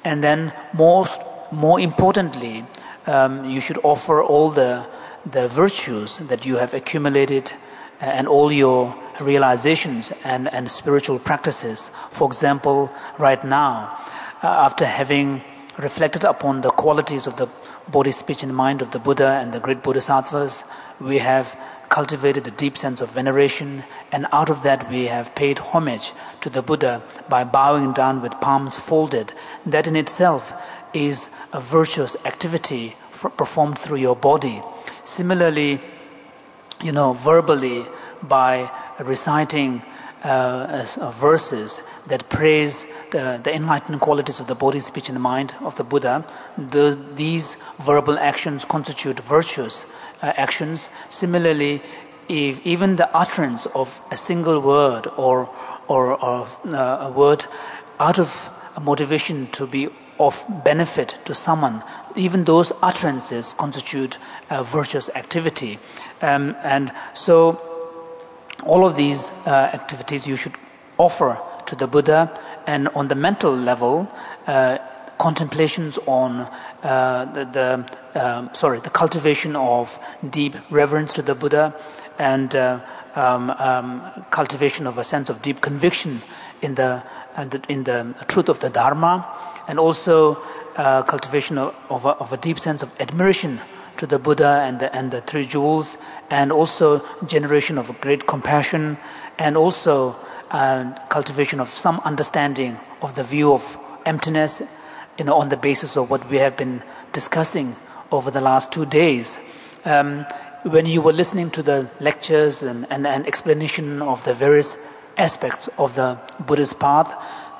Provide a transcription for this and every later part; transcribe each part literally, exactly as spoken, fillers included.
And then most, more importantly, um, you should offer all the, the virtues that you have accumulated and all your realizations and, and spiritual practices. For example, right now, uh, after having reflected upon the qualities of the body, speech and mind of the Buddha and the great Bodhisattvas, we have cultivated a deep sense of veneration, and out of that we have paid homage to the Buddha by bowing down with palms folded. That in itself is a virtuous activity for, performed through your body. Similarly, you know, verbally, by reciting uh, uh, verses that praise the, the enlightened qualities of the body, speech and mind of the Buddha, the, these verbal actions constitute virtuous uh, actions. Similarly, if even the utterance of a single word or, or of uh, a word out of a motivation to be of benefit to someone, even those utterances constitute a virtuous activity. Um, and so all of these uh, activities you should offer to the Buddha, and on the mental level, uh, contemplations on uh, the, the um, sorry, the cultivation of deep reverence to the Buddha, and uh, um, um, cultivation of a sense of deep conviction in the, uh, the in the truth of the Dharma, and also uh, cultivation of, of, a, of a deep sense of admiration to the Buddha and the, and the three jewels, and also generation of great compassion, and also uh, cultivation of some understanding of the view of emptiness, you know, on the basis of what we have been discussing over the last two days. Um, when you were listening to the lectures and, and, and explanation of the various aspects of the Buddhist path,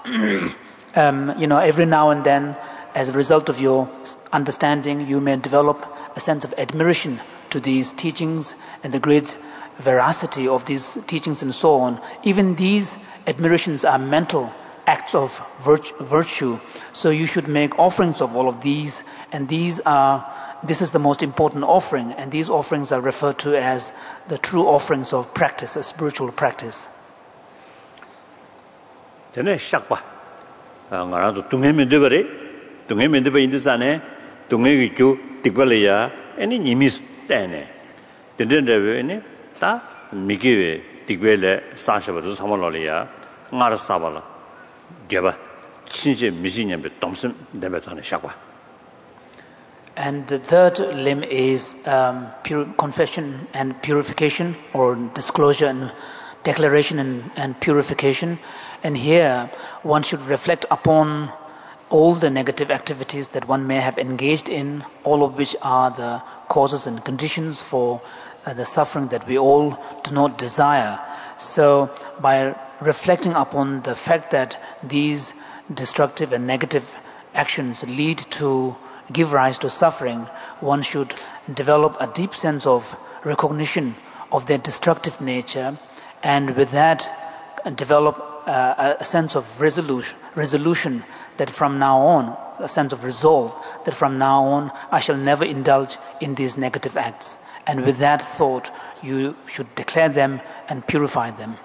um, you know, every now and then, as a result of your understanding, you may develop a sense of admiration to these teachings and the great veracity of these teachings and so on. Even these admirations are mental acts of virtue. So you should make offerings of all of these, and these are, this is the most important offering, and these offerings are referred to as the true offerings of practice, a spiritual practice. Tene shakpa, ngara tu tunghe mendebare, tunghe mendeba indisane, tunghe kyu tikbalaya, any nimis tene. Tendere any ta mikiwe tikbele sashaba to samalolia, ngara sabala, geba, chinje misinya be Thompson debetane shakwa. And the third limb is um, pure confession and purification, or disclosure and declaration and, and purification. And here one should reflect upon all the negative activities that one may have engaged in, all of which are the causes and conditions for uh, the suffering that we all do not desire. So by reflecting upon the fact that these destructive and negative actions lead to give rise to suffering, one should develop a deep sense of recognition of their destructive nature, and with that develop uh, a sense of resolution, resolution that from now on, a sense of resolve that from now on I shall never indulge in these negative acts. And with that thought, you should declare them and purify them.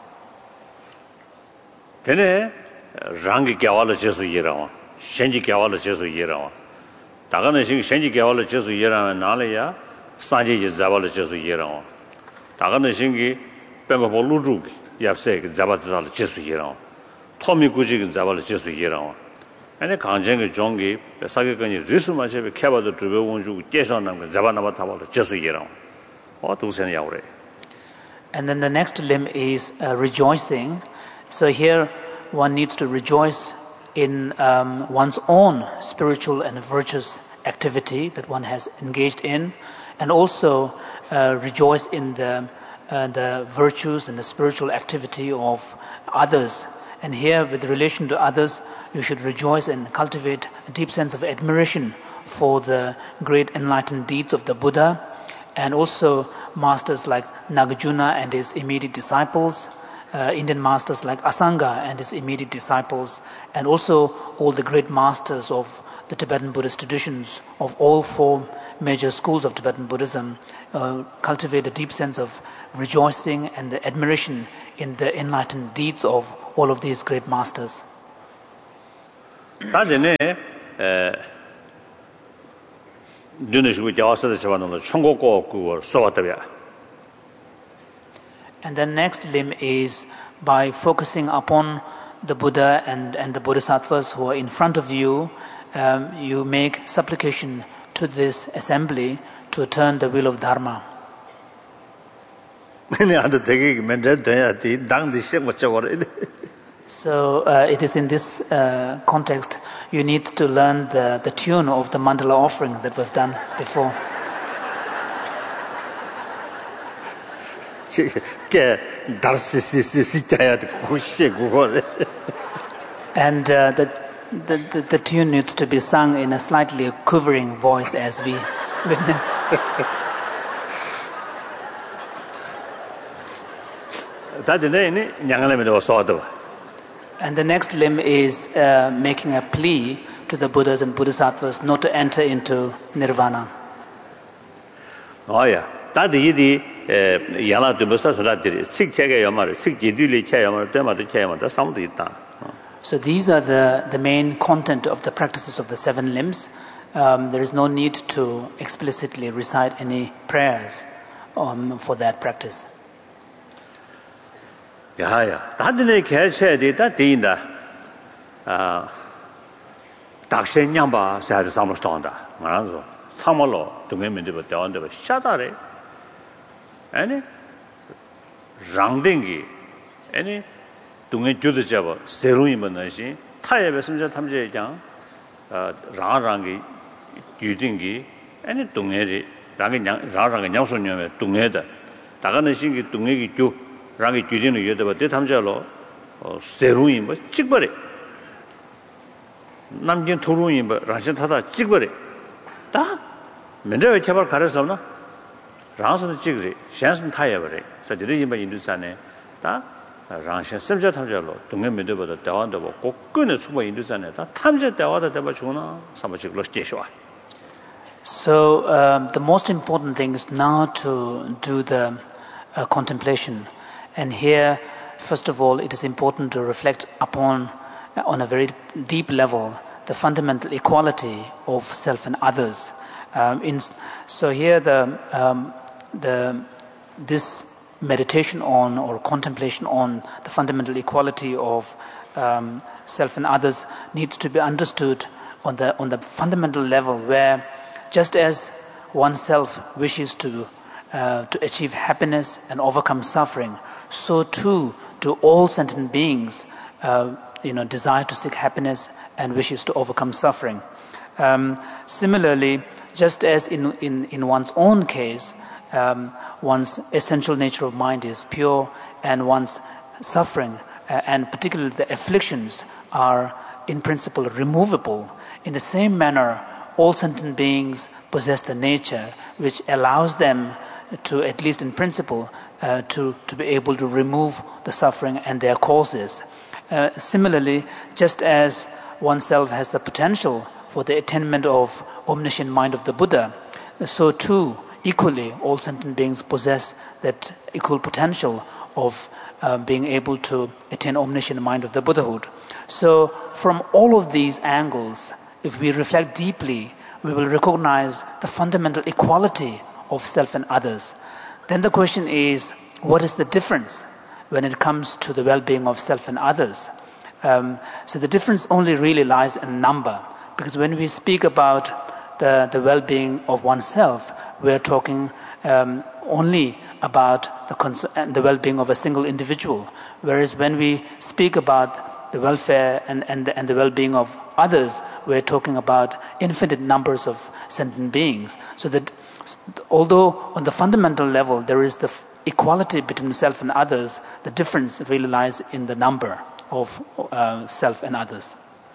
Tene rangi kyawala jesu yerawa, shenji kyawala jesu yerawa. Tagana sing shenji kyawala jesu yerawa nalaya, sanje je zabala jesu yerawa. Tagana singi penga poluju yapse zabala jesu yerawa. Tomi kuji zabala jesu yerawa. And a kanjang jongi, the Sakakani Risumachebe Kabado to Wunju, Jesonam, Zabanaba Tabala, Jesu Yeron. Or to send Yaure. And then the next limb is uh, rejoicing. So here one needs to rejoice in um, one's own spiritual and virtuous activity that one has engaged in, and also uh, rejoice in the, uh, the virtues and the spiritual activity of others. And here, with relation to others, you should rejoice and cultivate a deep sense of admiration for the great enlightened deeds of the Buddha, and also masters like Nagarjuna and his immediate disciples, uh, Indian masters like Asanga and his immediate disciples, and also all the great masters of the Tibetan Buddhist traditions of all four major schools of Tibetan Buddhism. Uh, cultivate a deep sense of rejoicing and the admiration in the enlightened deeds of all of these great masters. Tadene 에 눈으시고 자와서도 저번에 총고고 그거 써왔다며. And the next limb is by focusing upon the Buddha and, and the Bodhisattvas who are in front of you, um, you make supplication to this assembly to turn the wheel of Dharma. So uh, it is in this uh, context you need to learn the, the tune of the mandala offering that was done before. And uh, the, the, the, the tune needs to be sung in a slightly quivering voice as we witnessed. And the next limb is uh, making a plea to the Buddhas and Bodhisattvas not to enter into nirvana. Oh yeah. That is yala to Busta Sulatiri, six Chagayamar, six Jiduli Chayamar, Tematu Chayamar, that's something. So these are the, the main content of the practices of the seven limbs. Um, there is no need to explicitly recite any prayers um, for that practice. Yeah, yeah. That is the that dinda. Ah, Dakshen Yamba said some stonda. Maranzo, Samalo, to me, but down the Shatare. Any Rangdingi, any Dunga Judajava, Seruimanashi, Taya Messenger Tamje Jang, Rangi, Judingi, any Dungeri, Rangi Rang Yanson, Dungeda, Taganashi, Dungi Ju, Rangi Judin, Yudaba, Detamjalo, Seruim, but Chigbari. Namjin Turuim, but Rajatata, Chigbari. Da Mendra Chabar Karaslavna. Ranson Chigri, Shanson Tayabari, so the Rimba Indusane, that Ranshan Subject Tamjalo, Tunga Miduba, the Dawanda, Goodness for Indusane, that Tamja Dawada Dabachuna, Samachik Jeshua. So um, the most important thing is now to do the uh, contemplation. And here, first of all, it is important to reflect upon, uh, on a very deep level, the fundamental equality of self and others. Um, in, so here the um, the this meditation on or contemplation on the fundamental equality of um, self and others needs to be understood on the on the fundamental level, where just as oneself wishes to uh, to achieve happiness and overcome suffering, so too do all sentient beings uh, you know desire to seek happiness and wishes to overcome suffering. Um, similarly, just as in, in, in one's own case, um, one's essential nature of mind is pure, and one's suffering, uh, and particularly the afflictions, are in principle removable. In the same manner, all sentient beings possess the nature which allows them to, at least in principle, uh, to, to be able to remove the suffering and their causes. Uh, similarly, just as oneself has the potential for the attainment of omniscient mind of the Buddha, so too, equally, all sentient beings possess that equal potential of uh, being able to attain omniscient mind of the Buddhahood. So, from all of these angles, if we reflect deeply, we will recognize the fundamental equality of self and others. Then the question is, what is the difference when it comes to the well-being of self and others? Um, so the difference only really lies in number. Because when we speak about the, the well-being of oneself, we're talking um, only about the, cons- the well-being of a single individual. Whereas when we speak about the welfare and, and, the, and the well-being of others, we're talking about infinite numbers of sentient beings. So that although on the fundamental level there is the equality between self and others, the difference really lies in the number of uh, self and others.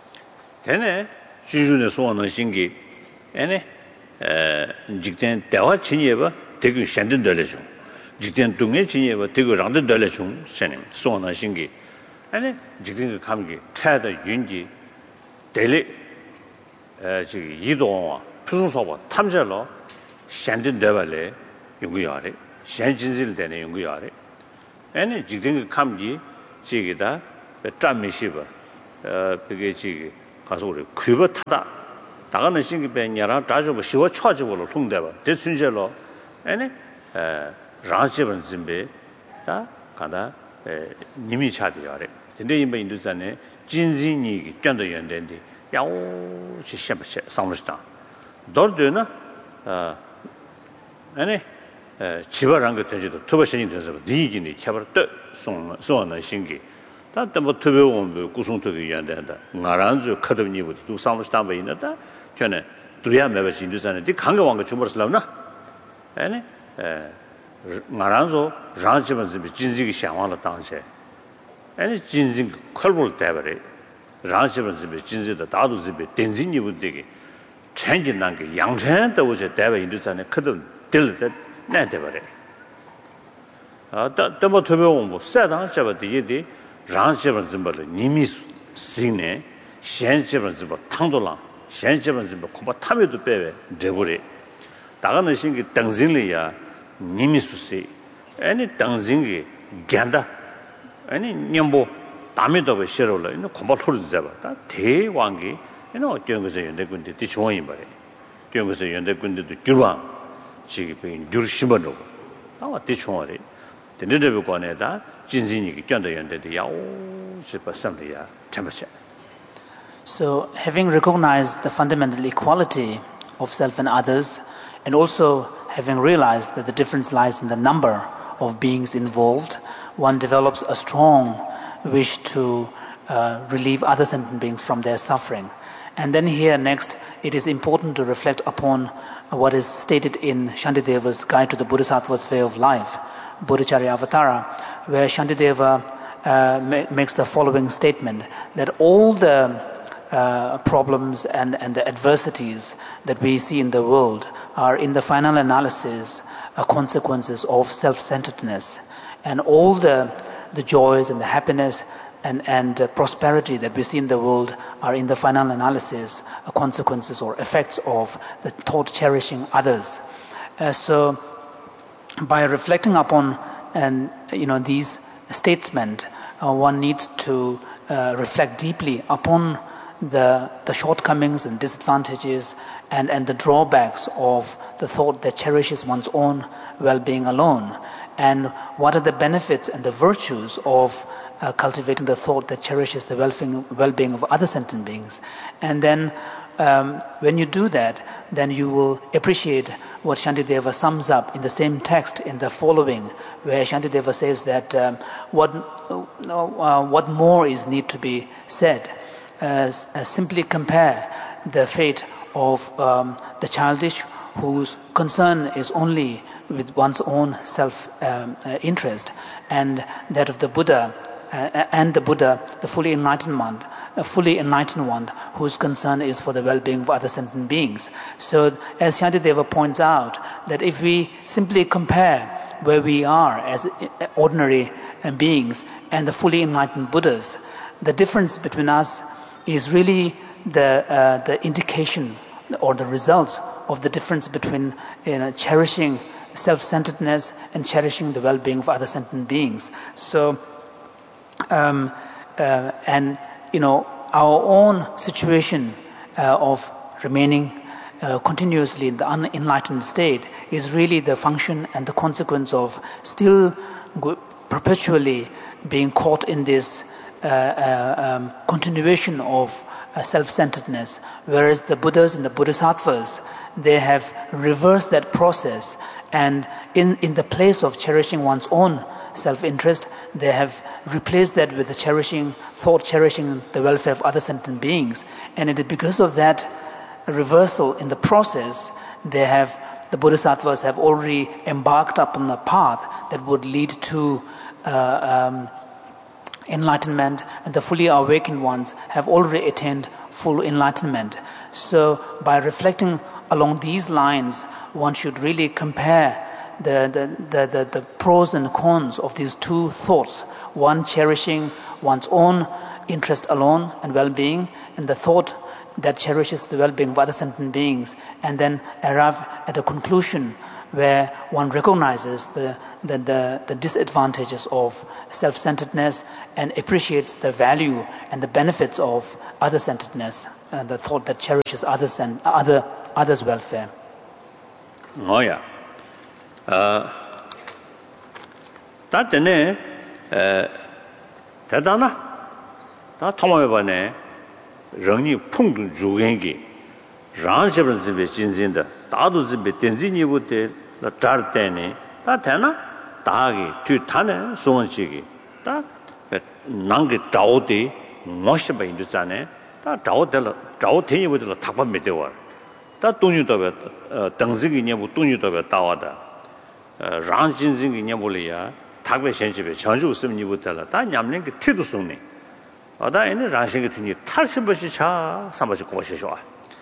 주주의 소원은 신기 에네 에 직전 대화 진예바 되게 현든 될래죠 직전 동에 진예바 되게 랑든 될래죠 선님 소원은 신기 에네 직전 감기 차다 윤지 대리 에 지금 이동와 표준소바 탐절로 현든 되발래 연구야래 현진질 되는 연구야래 에네 직전 감기 지기다 짬미시바 어 그게 지기 가서 우리 퀴버 타다 다가는 신기배 냐랑 자주고 시워 쳐지고로 통대봐 대순절로 아니 에 라지번 준비 다 가다 에 님이 차디야래 근데 이번 인도산에 진진이 견도 연된데 야오 시셔버셔 상무시다 너르드나 아 아니 에 지발한 것 되지도 투버신이 돼서 니기니 차버 뜻송 송의 신기 다때 뭐 투배원 구송토기 연된다 나란주 커드니부 두 상무시다 베이나다 전에 두리아 매버신 인도산에 디 강가왕 거 주버슬라나 아니 에 나란조 라지번 준비 진지기 상황을 당시 아니 진진 컬볼 때버리 라지번 준비 진지다 다도 준비 된진이 분되게 천진난 게 양천도 오제 대외 인도산에 크든 들들 내대버리 아또 뭐 төбе온 뭐 세당 잡아 되게 라지번 준비 님이 신네 현지번 준비 탕돌라 현지번 준비 공부 탐에도 빼외 되버리 다가는 신기 당진리야 님이 수세 아니 당진기 간다 아니 냠보 담에도 왜 싫어라 이거 컴퓨터로 잡았다 대왕기 이거 어떤 거죠 연대군데 뒤좋아이 말이 어떤 거죠 연대군데도 줄왕 지기 베인 줄심어로 아마 뒤좋아리 근데도 관에다 진진이 견도 연대도 야오 싶었습니다 참으셔 So having recognized the fundamental equality of self and others and also having realized that the difference lies in the number of beings involved, one develops a strong wish to uh, relieve other sentient beings from their suffering. And then here next, it is important to reflect upon what is stated in Shantideva's Guide to the Bodhisattva's Way of Life, Bodhicharya Avatara, where Shantideva uh, ma- makes the following statement, that all the uh, problems and, and the adversities that we see in the world are in the final analysis uh, consequences of self-centeredness, and all the the joys and the happiness and and uh, prosperity that we see in the world are in the final analysis uh, consequences or effects of the thought cherishing others. Uh, so, by reflecting upon and you know these statements, uh, one needs to uh, reflect deeply upon the the shortcomings and disadvantages and, and the drawbacks of the thought that cherishes one's own well-being alone, and what are the benefits and the virtues of uh, cultivating the thought that cherishes the well-being, well-being of other sentient beings. And then um, when you do that, then you will appreciate what Shantideva sums up in the same text in the following, where Shantideva says that um, what, uh, what more is need to be said. Uh, uh, simply compare the fate of um, the childish whose concern is only with one's own self-interest, um, uh, and that of the Buddha, uh, and the Buddha, the fully enlightened one, a fully enlightened one, whose concern is for the well-being of other sentient beings. So, as Shantideva points out, that if we simply compare where we are as ordinary beings and the fully enlightened Buddhas, the difference between us is really the uh, the indication or the results of the difference between you know, cherishing self-centeredness and cherishing the well-being of other sentient beings. So, um, uh, and you know, our own situation uh, of remaining uh, continuously in the unenlightened state is really the function and the consequence of still perpetually being caught in this uh, uh, um, continuation of uh, self-centeredness, whereas the Buddhas and the Bodhisattvas, they have reversed that process, and in, in the place of cherishing one's own self-interest, they have replaced that with the cherishing, thought cherishing the welfare of other sentient beings. And it is because of that reversal in the process, they have, the Bodhisattvas have already embarked upon a path that would lead to uh, um, enlightenment, and the fully awakened ones have already attained full enlightenment. So by reflecting along these lines, one should really compare the, the, the, the, the pros and cons of these two thoughts, one cherishing one's own interest alone and well-being, and the thought that cherishes the well-being of other sentient beings, and then arrive at a conclusion where one recognizes the, the, the, the disadvantages of self-centeredness and appreciates the value and the benefits of other-centeredness. uh, the thought that cherishes others and other others' welfare. Oh yeah. Uh, that then, uh, that dana, that tomabane, running punct jugengi, ranchable zibe jinzinda, dadu zibe tenzini would the tartani, that tana, dagi, two tane, sonchigi, that nangi daudi, moshaba into zane, that daudel, dautini with the tapa meteor. 다 돈유도베 당직이 냐고 돈유도베 다와다 랑진진이 냐볼이야 탁베 현집에 전주 없음니부터라 다 냠는 게 태도 속네 어다 에네 랑신이 드니 탈심버시 차 삼버시 고시쇼.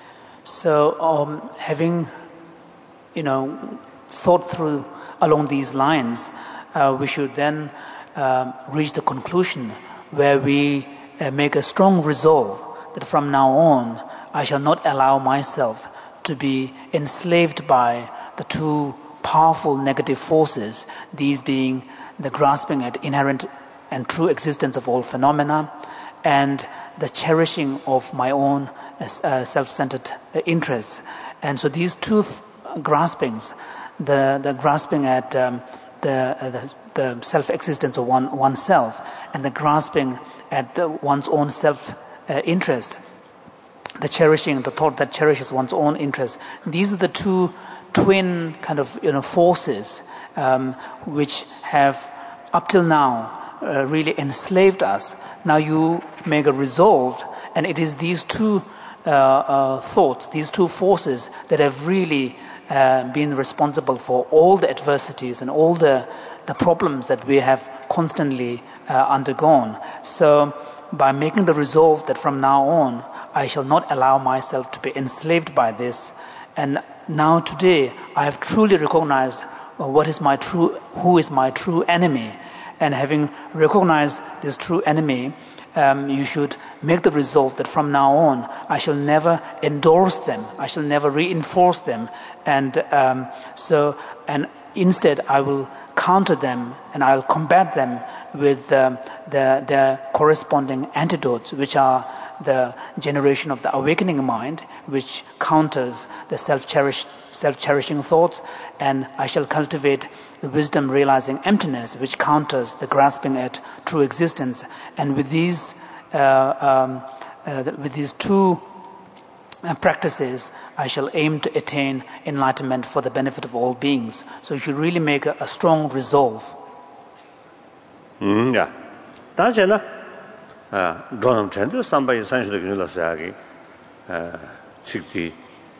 So um, having you know thought through along these lines, uh, we should then uh, reach the conclusion where we uh, make a strong resolve that from now on I shall not allow myself to be enslaved by the two powerful negative forces, these being the grasping at inherent and true existence of all phenomena and the cherishing of my own uh, self-centered interests. And so these two th- graspings, the, the grasping at um, the, uh, the, the self-existence of one, oneself and the grasping at the, one's own self-interest, uh, the cherishing, the thought that cherishes one's own interest. These are the two twin kind of you know forces um, which have up till now uh, really enslaved us. Now you make a resolve, and it is these two uh, uh, thoughts, these two forces that have really uh, been responsible for all the adversities and all the the problems that we have constantly uh, undergone. So by making the resolve that from now on I shall not allow myself to be enslaved by this. And now today, I have truly recognized what is my true, who is my true enemy. And having recognized this true enemy, um, you should make the resolve that from now on, I shall never endorse them. I shall never reinforce them. And um, so, and instead, I will counter them and I'll combat them with um, the, the corresponding antidotes, which are the generation of the awakening mind, which counters the self-cherish, self-cherishing thoughts, and I shall cultivate the wisdom realizing emptiness, which counters the grasping at true existence. And with these, uh, um, uh, with these two uh, practices, I shall aim to attain enlightenment for the benefit of all beings. So you should really make a, a strong resolve. Mm, yeah. That's enough. 아, 돈은 전도 삼바이 산수도 그늘어서하기 아, 직디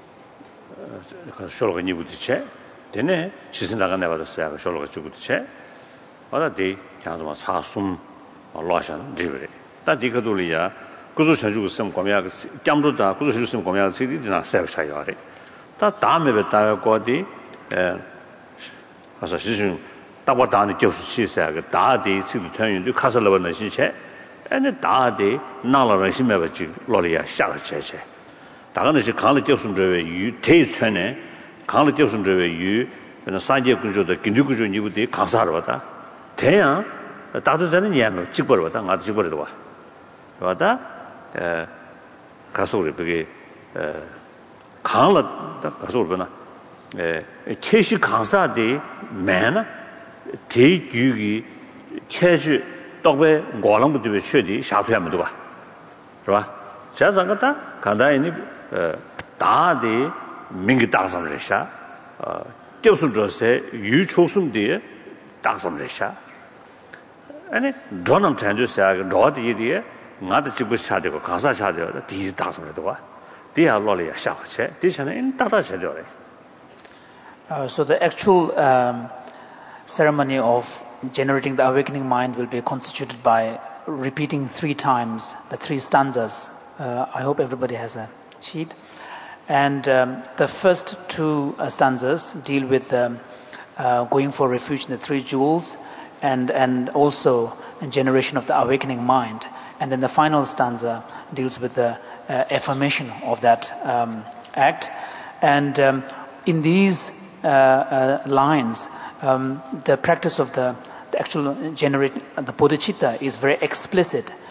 그 쇼로가 니부디체 되네 지신 나가네 받았어요. 쇼로가 주부디체 어디 장좀 사숨 로션 리브리 다 디가돌이야 구조 전주 있으면 거미야 깜도다 구조 전주 있으면 거미야 시디나 세브차요리 다 다음에 뵙다 거디 에 가서 시중 따보다는 교수치세가 다디 시도 전윤도 가설러는 신체 and 다데 나라를 심해버지 로리아 샤르체체 다가는시 강을 접순저에 유 대천에 강을 접순저에 유 그런 산재 군조도 긴두구조 니부디 강사하러 왔다 대야 다도자는 예면 직벌 왔다 나도 직벌도 와 왔다 에 가서 우리 그게 에 강을 가서 우리나 에 최시 강사데 매나 대규기 최주 똑배 고랑부터 최디 샤투하면 되고是吧 자상가다 간다이니 어 다디 민기 다sam레샤 어 교수들세 유초숨디 다sam레샤 아니 돈은 전주사 로디디에 나도 지고 샤되고 가사 샤되고 디 다sam레도 디야 로리야 샤체 디샤네 인 다다샤되래. So the actual um, ceremony of generating the awakening mind will be constituted by repeating three times the three stanzas. Uh, I hope everybody has a sheet. And um, the first two uh, stanzas deal with um, uh, going for refuge in the three jewels and, and also a generation of the awakening mind. And then the final stanza deals with the uh, affirmation of that um, act. And um, in these uh, uh, lines, um, the practice of the, the actual generate the bodhicitta is very explicit,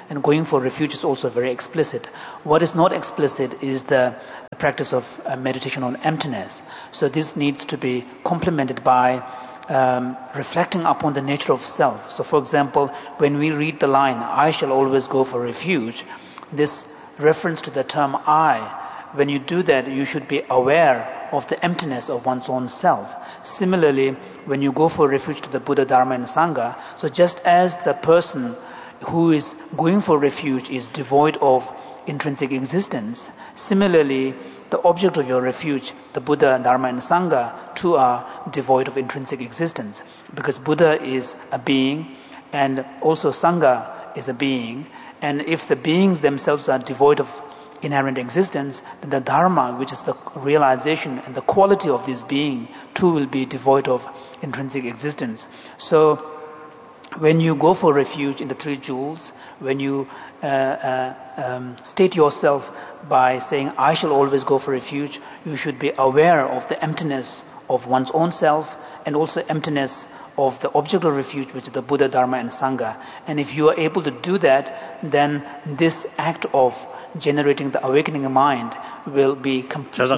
and going for refuge is also very explicit. What is not explicit is the practice of uh, meditation on emptiness. So this needs to be complemented by um, reflecting upon the nature of self. So for example, when we read the line, I shall always go for refuge, this reference to the term I, when you do that, you should be aware of the emptiness of one's own self. Similarly, when you go for refuge to the Buddha, Dharma and Sangha, so just as the person who is going for refuge is devoid of intrinsic existence, similarly, the object of your refuge, the Buddha, Dharma and Sangha, too are devoid of intrinsic existence. Because Buddha is a being and also Sangha is a being. And if the beings themselves are devoid of inherent existence, then the Dharma, which is the realization and the quality of this being, too will be devoid of intrinsic existence. So when you go for refuge in the three jewels, when you uh, uh, um, state yourself by saying, I shall always go for refuge, you should be aware of the emptiness of one's own self and also emptiness of the object of refuge, which is the Buddha, Dharma and Sangha. And if you are able to do that, then this act of generating the awakening mind will be complete.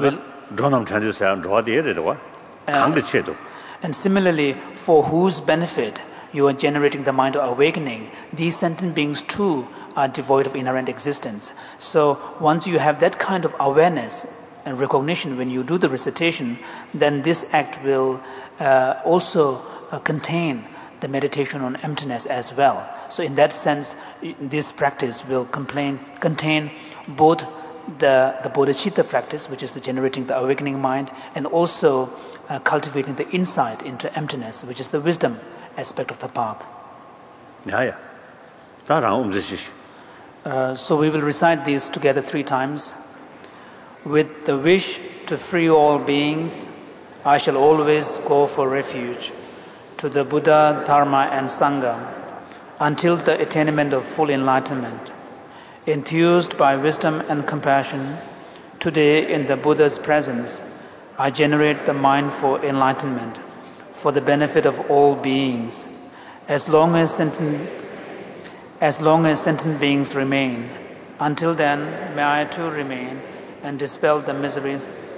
Uh, and similarly, for whose benefit you are generating the mind of awakening, these sentient beings too are devoid of inherent existence. So once you have that kind of awareness and recognition when you do the recitation, then this act will uh, also uh, contain the meditation on emptiness as well. So in that sense, this practice will complain, contain both the, the bodhicitta practice, which is the generating the awakening mind, and also uh, cultivating the insight into emptiness, which is the wisdom aspect of the path. Yeah, yeah. Uh, so we will recite these together three times. With the wish to free all beings, I shall always go for refuge to the Buddha, Dharma and Sangha until the attainment of full enlightenment. Enthused by wisdom and compassion, today in the Buddha's presence, I generate the mind for enlightenment, for the benefit of all beings. As long as sentient, as long as sentient beings remain, until then may I too remain and dispel the misery.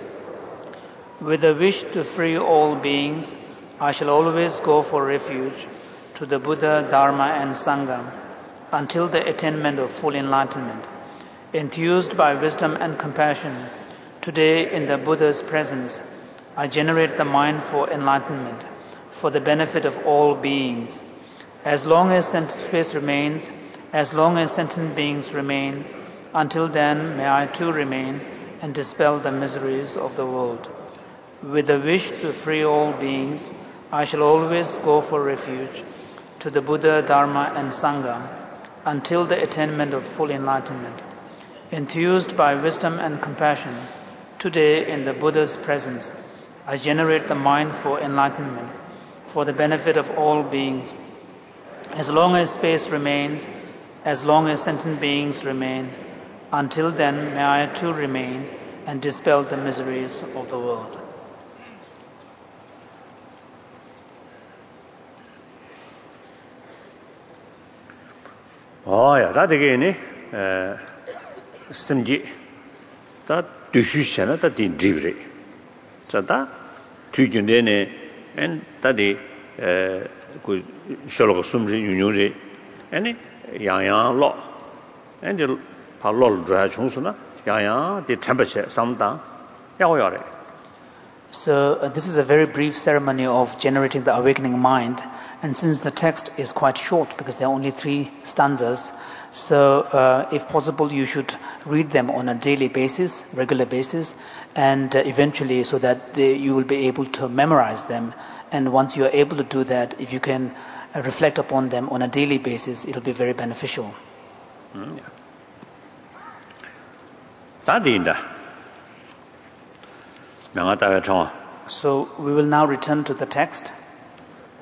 With a wish to free all beings, I shall always go for refuge to the Buddha, Dharma and Sangha until the attainment of full enlightenment. Enthused by wisdom and compassion, today in the Buddha's presence, I generate the mind for enlightenment, for the benefit of all beings. As long as sentient space remains, as long as sentient beings remain, until then may I too remain and dispel the miseries of the world. With the wish to free all beings, I shall always go for refuge to the Buddha, Dharma and Sangha until the attainment of full enlightenment. Enthused by wisdom and compassion, today in the Buddha's presence, I generate the mind for enlightenment, for the benefit of all beings. As long as space remains, as long as sentient beings remain, until then may I too remain and dispel the miseries of the world. Oh, yeah, that again, uh, Simji, that Dushana, that in Jivri. So that two Jundene and that the Sholok Sumri, Unuri, and Yang Yang Law, and the Palol Dra Chungsuna, Yang Yang, the temperature, some down, Yaoyare. So, uh, this is a very brief ceremony of generating the awakening mind. And since the text is quite short, because there are only three stanzas, so uh, if possible, you should read them on a daily basis, regular basis, and uh, eventually so that they, you will be able to memorize them. And once you are able to do that, if you can uh, reflect upon them on a daily basis, it will be very beneficial. Mm, yeah. So we will now return to the text.